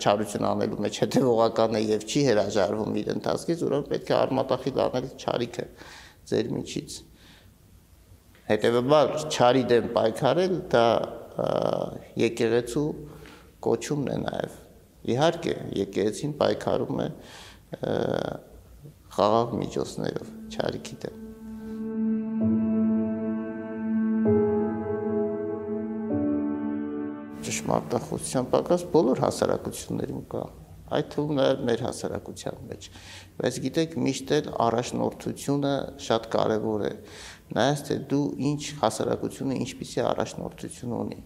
չարություն անելու մեջ հետևողական է եւ չի հրաժարվում իր ընթացքից, ուրեմն պետք է արմատախիլ անել չարիքը ձեր միջից։ Հետևաբար չարի դեմ պայքարել դա եկեղեցու կոչումն է նաեւ։ Իհարկե, եկեղեցին պայքարում է խաղաղ միջոցներով չարիքի դեմ։ Ճշմարտախոսության պակաս բոլոր հասարակություններում կա, այդ թվում նաև մեր հասարակության մեջ, բայց գիտեք, միշտ էլ առաջնորդությունը շատ կարևոր է, նայած թե դու ինչ հասարակությունը ինչպիսի առաջնորդություն ունի,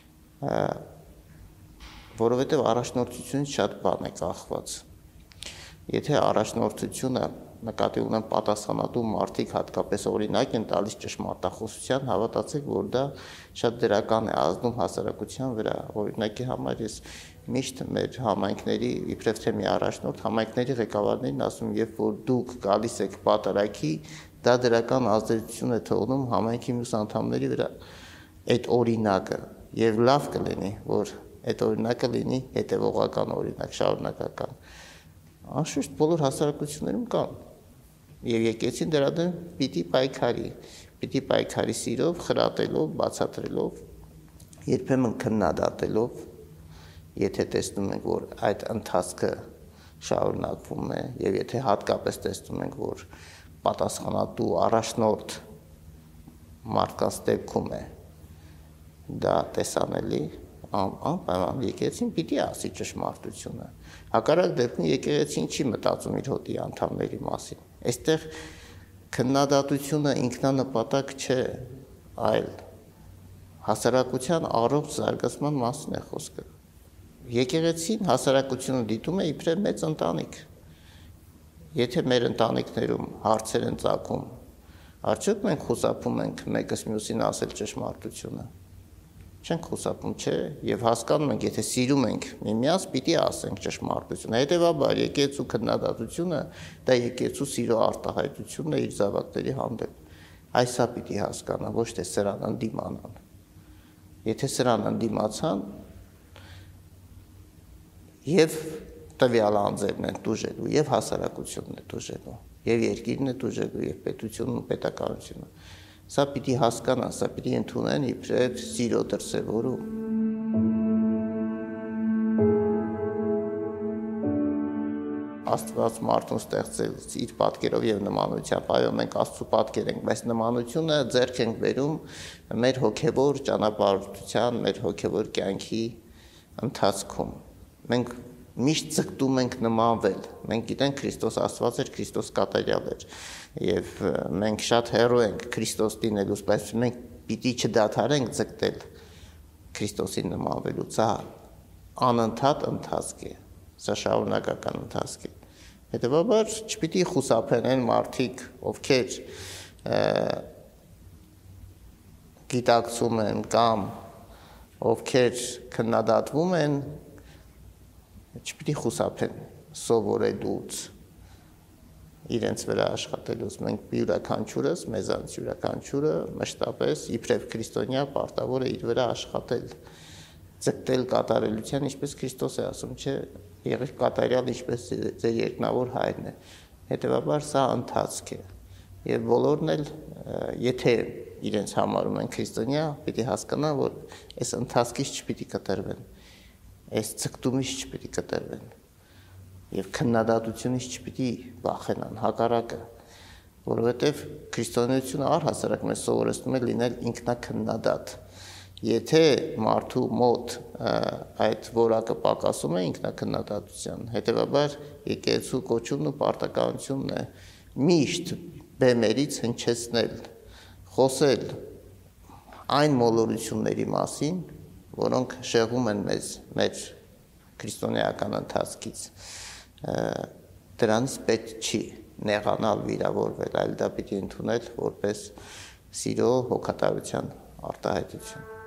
որովհետև առաջնորդությունից շատ բան է կախված, եթե առաջնորդությունը նկատի ունեմ պատասխանատու մարդիկ հատկապես օրինակ են տալիս ճշմարտախոսության, հավատացեք, որ դա շատ դրական է ազդում հասարակության վրա։ Օրինակի համար ես միշտ մեր համայնքների, իբրև թե մի առաջնորդ, համայնքների ղեկավարներին ասում, երբ որ դուք գալիս եք պատարագի, դա դրական ազդեցություն է թողնում համայնքի մյուս անդամների վրա։ Այդ օրինակը եւ լավ կլինի, որ այդ օրինակը լինի հետեւողական օրինակ, շարունակական։ Անշուշտ բոլոր հասարակություններում կան եւ եկեցին դրա դեմ պիտի պայքարի սիրով, խրատելով, բացատրելով, երբեմն քննադատելով, եթե տեսնում ենք, որ այդ ընթացքը շարունակվում է եւ եթե հատկապես տեսնում ենք, որ պատասխանատու առաջնորդ մարդկանց դեպքում է դա տեսանելի, անպայման եկեղեցին պիտի ասի ճշմարտությունը։ Հակառակ դեպքում եկեղեցին չի մտածում իր հոտի անդամների մասին։ Այստեղ քննադատությունը ինքնանպատակ չէ, այլ հասարակության առողջ զարգացման մասին է խոսքը։ Եկեղեցին հասարակությունը դիտում է իբրև մեծ ընտանիք։ Եթե մեր ընտանիքներում հարցեր են ծագում, արդյոք մենք խուսափում ենք մեկս մյուսին ասել ճշմարտությունը։ Չենք խուսափում, չէ, եւ հասկանում ենք, եթե սիրում ենք միմյանց, պիտի ասենք ճշմարտությունը։ Հետևաբար եկեղեցու քննադատությունը դա եկեղեցու սիրո արտահայտությունն է իր զավակների հանդեպ։ Այսա պիտի հասկանան, ոչ թե սրան ընդդիմանան։ Եթե սրան ընդդիմացան, եւ տվյալ անձերն են տուժելու, եւ հասարակությունն է տուժելու, եւ երկիրն է տուժելու, եւ պետությունն ու պետականությունը։ Սա պիտի հասկանան, սա պիտի ընդունեն իբրև սիրո դրսևորում։ Աստված մարդուն ստեղծել իր պատկերով եւ նմանությամբ, այո, մենք Աստծո պատկեր ենք, բայց նմանությունը ձեռք ենք բերում մեր հոգեվոր ճանապարհորդության, մեր հոգեվոր կյանքի ընթացքում։ Մենք միշտ ձգտում ենք նմանվել։ Մենք գիտենք Քրիստոս Աստված էր, Քրիստոս կատարյալ էր, եւ մենք շատ հեռու ենք Քրիստոս դինելուց, բայց մենք պիտի չդադարենք ձգտել Քրիստոսին նմանվելուց։ Սա անընդհատ ընթացք է, սա շարունակական ընթացք է։ Հետևաբար չպիտի խուսափեն այն մարդիկ, ովքեր գիտակցում են կամ ովքեր քննադատվում են, չպիտի խուսափեն սովորելուց, իրենց վրա աշխատելուց։ Մենք յուրաքանչյուրս, մեզանից յուրաքանչյուրը մշտապես իբրև քրիստոնյա պարտավոր է իր վրա աշխատել, ձգտել կատարելության, ինչպես Քրիստոս է ասում, չէ, եղեք կատարյալ, ինչպես ձեր երկնավոր հայրն է։ Հետևաբար սա ընթացք է։ Եվ բոլորն էլ, եթե իրենց համարում են քրիստոնյա, պիտի հասկանան, որ այս ընթացքից չպիտի կտրվեն, այս ցկտումից չպիտի կտրվեն եւ քննադատությունից չպիտի վախենան, հակառակը, որովհետեւ քրիստոնեությունը առհասարակ մեզ սովորեցնում է լինել ինքնակննադատ։ Եթե մարդու մոտ այդ որակը պակասում է ինքնակննադատության, հետեւաբար եկեղեցու կոչումն ու պարտականությունն է միշտ բեմերից հնչեցնել, խոսել այն մոլորությունների մասին, որոնք շեղում են մեզ մեր քրիստոնեական ընթացքից, դրանից պետք չի նեղանալ, վիրավորվել, այլ դա պիտի ընդունել որպես սիրո հոգատարության արտահայտություն։